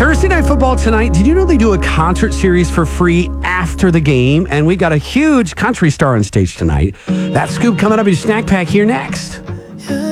Thursday Night Football tonight. Did you know they do a concert series for free after the game? And we got a huge country star on stage tonight. That scoop coming up in your snack pack here next.